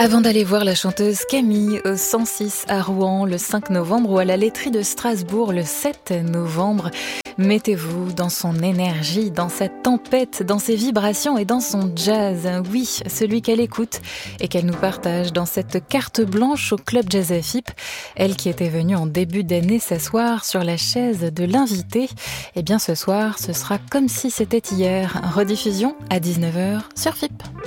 Avant d'aller voir la chanteuse Camille au 106 à Rouen le 5 novembre ou à la laiterie de Strasbourg le 7 novembre, mettez-vous dans son énergie, dans sa tempête, dans ses vibrations et dans son jazz. Oui, celui qu'elle écoute et qu'elle nous partage dans cette carte blanche au Club Jazz FIP. Elle qui était venue en début d'année s'asseoir sur la chaise de l'invité. Eh bien ce soir, ce sera comme si c'était hier. Rediffusion à 19h sur FIP.